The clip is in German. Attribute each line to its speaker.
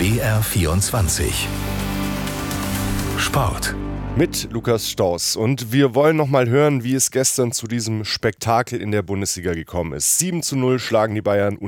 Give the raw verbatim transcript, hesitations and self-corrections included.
Speaker 1: B R vierundzwanzig Sport.
Speaker 2: Mit Lukas Staus. Und wir wollen noch mal hören, wie es gestern zu diesem Spektakel in der Bundesliga gekommen ist. sieben zu null schlagen die Bayern